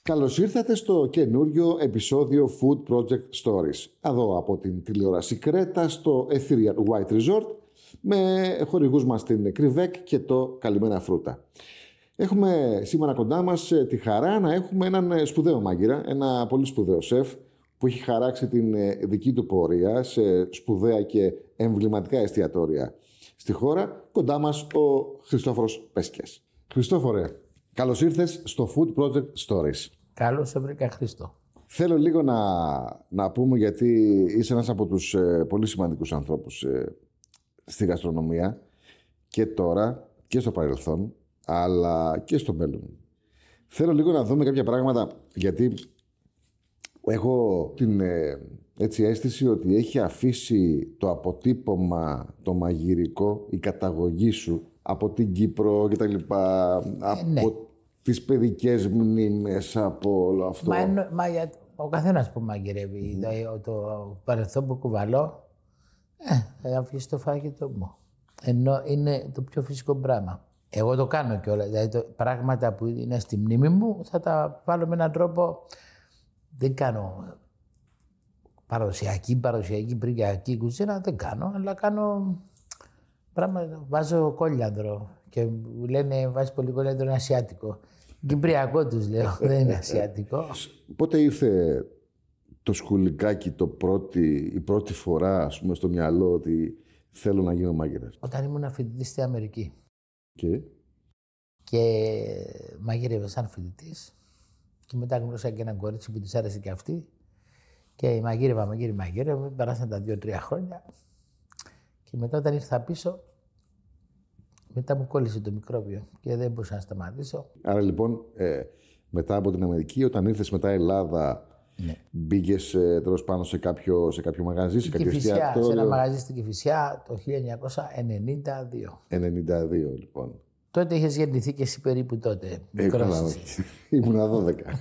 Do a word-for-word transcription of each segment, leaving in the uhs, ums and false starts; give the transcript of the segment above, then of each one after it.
Καλώς ήρθατε στο καινούριο επεισόδιο Food Project Stories. Εδώ από την τηλεόραση Κρέτα στο Ethereal White Resort με χορηγούς μας την Κρυβέκ και το Καλυμμένα Φρούτα. Έχουμε σήμερα κοντά μας τη χαρά να έχουμε έναν σπουδαίο μάγειρα, ένα πολύ σπουδαίο σεφ που έχει χαράξει την δική του πορεία σε σπουδαία και εμβληματικά εστιατόρια στη χώρα. Κοντά μας ο Χριστόφορος Πέσκιας. Χριστόφορε, καλώς ήρθες στο Food Project Stories. Καλώς σε βρήκα, Χρήστο. Θέλω λίγο να, να πούμε, γιατί είσαι ένας από τους ε, πολύ σημαντικούς ανθρώπους ε, στη γαστρονομία και τώρα και στο παρελθόν, αλλά και στο μέλλον. Θέλω λίγο να δούμε κάποια πράγματα, γιατί έχω την ε, έτσι, αίσθηση ότι έχει αφήσει το αποτύπωμα, το μαγειρικό, η καταγωγή σου από την Κύπρο και τα λοιπά, ε, από ναι. τις παιδικές μνήμες, από όλο αυτό. Μα, εννο, μα για, ο καθένας που μαγειρεύει, mm. το, το παρελθόν που κουβαλώ, ε, θα αφήσει το φαγητό μου. Ενώ είναι το πιο φυσικό πράγμα. Εγώ το κάνω κιόλας. Δηλαδή, το, πράγματα που είναι στη μνήμη μου θα τα βάλω με έναν τρόπο. Δεν κάνω παραδοσιακή, παραδοσιακή, πρικιακή κουζίνα, δεν κάνω, αλλά κάνω πράγματα. Βάζω κόλιανδρο και μου λένε βάζει πολύ κόλιανδρο, είναι ασιάτικο. Κυπριακό τους λέω, δεν είναι ασιατικό. Πότε ήρθε το σκουλικάκι το πρώτη, η πρώτη φορά, ας πούμε, στο μυαλό ότι θέλω να γίνω μάγειρας? Όταν ήμουν φοιτητής στην Αμερική. Και, και μαγείρευα σαν φοιτητής. Και μετά γνώρισα και έναν κορίτσι που της άρεσε και αυτή. Και μαγείρευα, μαγείρευα, μαγείρευα. Περάσαν τα δύο-τρία χρόνια. Και μετά όταν ήρθα πίσω, μετά μου κόλλησε το μικρόβιο και δεν μπορούσα να σταματήσω. Άρα λοιπόν, ε, μετά από την Αμερική, όταν ήρθες μετά Ελλάδα, ναι. μπήκες ε, τέλος πάνω σε κάποιο, σε κάποιο μαγαζί, σε κάποιο εστιατόριο? Σε ένα μαγαζί στην Κηφισιά το χίλια εννιακόσια ενενήντα δύο. ενενήντα δύο λοιπόν. Τότε είχες γεννηθεί και εσύ περίπου τότε. Ε, καλά, όχι. Ήμουνα δώδεκα.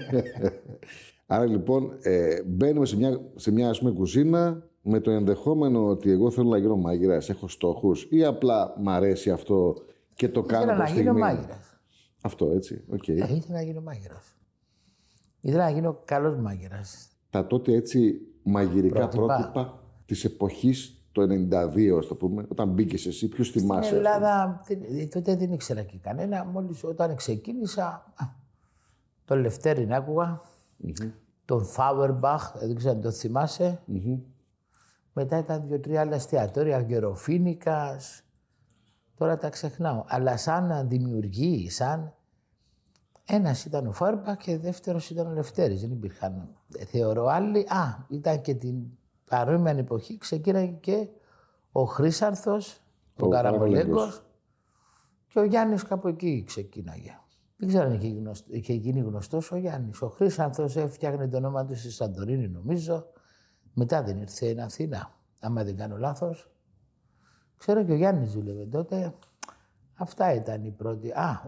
Άρα λοιπόν, ε, μπαίνουμε σε μια, σε μια ας πούμε, κουζίνα με το ενδεχόμενο ότι εγώ θέλω να γίνω μάγειρας, έχω στόχους, ή απλά μ' αρέσει αυτό και το κάνω προς στιγμή. Ήθελα να γίνω μάγειρας. Αυτό, έτσι, οκ. Okay. Ε, ήθελα να γίνω μάγειρας. Ήθελα να γίνω καλός μάγειρας. Τα τότε έτσι μαγειρικά πρότυπα, πρότυπα της εποχής το ενενήντα δύο, ας το πούμε, όταν μπήκες εσύ, ποιους θυμάσαι? Στην Ελλάδα τότε δεν ήξερα και κανένα. Μόλις όταν ξεκίνησα, τον Λευτέρη άκουγα, mm-hmm. τον Φάουερμπαχ, δεν ξέρω αν το θυμάσαι. Mm-hmm. Μετά ήταν δύο-τρία άλλα εστιατόρια, Γεροφίνικας. Τώρα τα ξεχνάω. Αλλά σαν δημιουργοί, σαν... Ένας ήταν ο Φάουερμπαχ και δεύτερος ήταν ο Λευτέρης. Δεν υπήρχαν, θεωρώ, άλλοι. Α, ήταν και την παρόμοια εποχή ξεκίναγε και ο Χρύσανθος, ο, ο Καραμολέγκος και ο Γιάννης κάπου εκεί ξεκίναγε. Δεν ξέρω αν είχε, γνωστό, είχε γίνει γνωστός ο Γιάννης. Ο Χρύσανθος έφτιαχνε το όνομα του στη Σαντορίνη, νομίζω. Μετά δεν ήρθε στην Αθήνα, άμα δεν κάνω λάθος. Ξέρω και ο Γιάννης δούλευε τότε. Αυτά ήταν οι πρώτοι. Α,